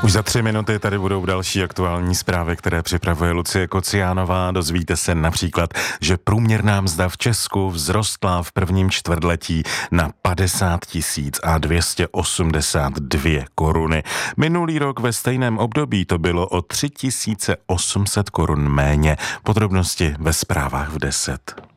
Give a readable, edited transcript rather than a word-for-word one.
Už za 3 minuty tady budou další aktuální zprávy, které připravuje Lucie Kociánová. Dozvíte se například, že průměrná mzda v Česku vzrostla v prvním čtvrtletí na 50 282 koruny. Minulý rok ve stejném období to bylo o 3 800 korun méně. Podrobnosti ve zprávách v 10.